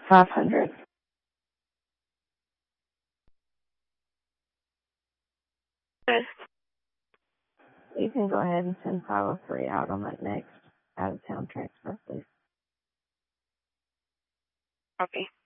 500. Okay. You can go ahead and send 503 out on that next out-of-town transfer, please. Copy.